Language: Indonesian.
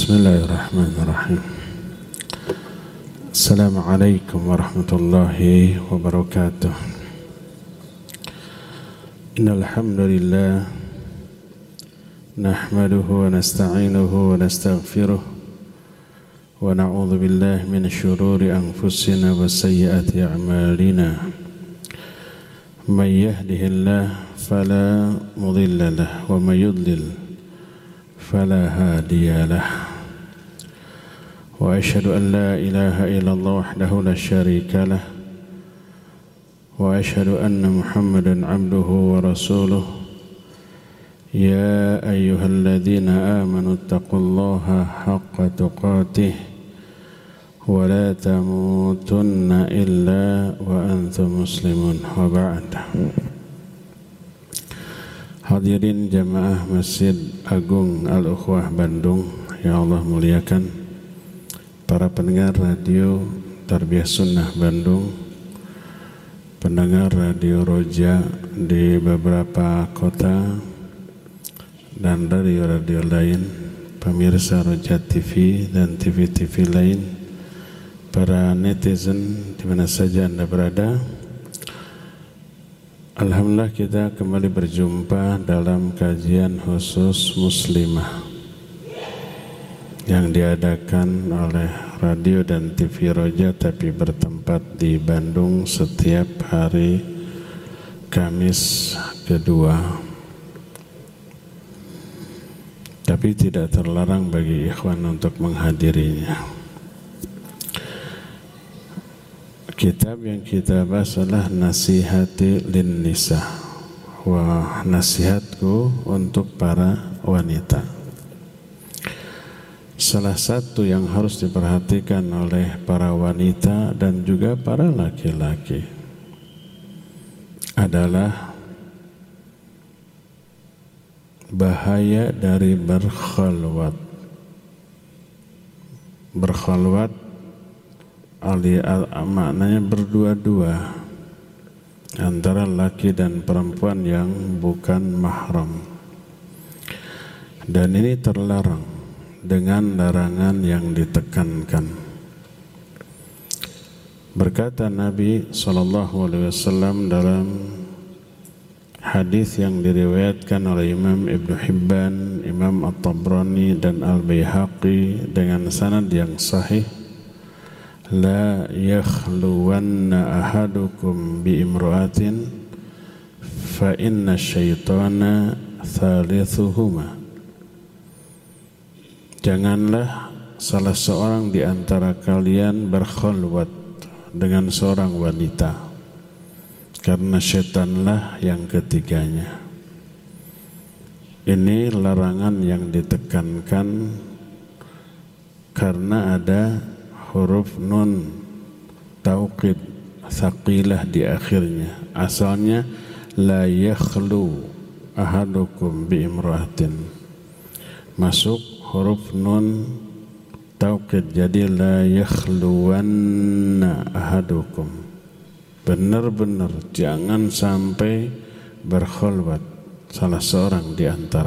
Bismillahirrahmanirrahim. Assalamualaikum warahmatullahi wabarakatuh. Innal hamdalillah nahmaduhu wa nasta'inuhu wa nastaghfiruh wa na'udzu billahi min syururi anfusina wa sayyiati a'malina. May yahdihillahu fala mudilla lahu wa may yudlil فلا هادي له وأشهد أن لا إله إلا الله وحده لا شريك له وأشهد أن محمدا عبده ورسوله يا أيها الذين آمنوا اتقوا الله حق تقاته ولا تموتن إلا وأنتم مسلمون وبعد. Hadirin jamaah Masjid Agung Al-Ukhwah Bandung yang Allah muliakan, para pendengar radio Tarbiyah Sunnah Bandung, pendengar radio Roja di beberapa kota dan radio-radio lain, pemirsa Roja TV dan TV-TV lain, para netizen di mana saja Anda berada. Alhamdulillah kita kembali berjumpa dalam kajian khusus muslimah yang diadakan oleh radio dan TV Roja tapi bertempat di Bandung setiap hari Kamis kedua. Tapi tidak terlarang bagi ikhwan untuk menghadirinya. Kitab yang kita bahas adalah Nasihati lin Nisa, wah nasihatku untuk para wanita. Salah satu yang harus diperhatikan oleh para wanita dan juga para laki-laki adalah bahaya dari berkhalwat. Berkhalwat maknanya berdua-dua antara laki dan perempuan yang bukan mahram, dan ini terlarang dengan larangan yang ditekankan. Berkata Nabi SAW dalam hadis yang diriwayatkan oleh Imam Ibnu Hibban, Imam At-Tabrani dan Al-Baihaqi dengan sanad yang sahih, la yakhluwanna ahadukum bi imra'atin fa inna syaitana thalithuhuma. Janganlah salah seorang di antara kalian berkhalwat dengan seorang wanita, karena syaitanlah yang ketiganya. Ini larangan yang ditekankan karena ada huruf nun tauqid tsaqilah di akhirnya. Asalnya la yakhlu ahadukum bi imra'atin, masuk huruf nun tauqid jadi la yakhluwanna ahadukum. Benar-benar jangan sampai berkhalwat salah seorang di antara